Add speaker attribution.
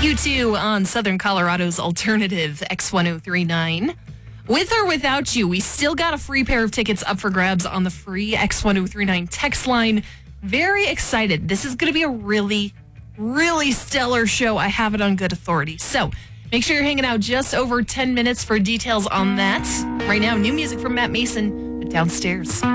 Speaker 1: You two on Southern Colorado's alternative X1039. With or without you, we still got a free pair of tickets up for grabs on the free X1039 text line. Very excited. This is going to be a really, really stellar show. I have it on good authority. So make sure you're hanging out just over 10 minutes for details on that. Right now, new music from Matt Mason, Downstairs.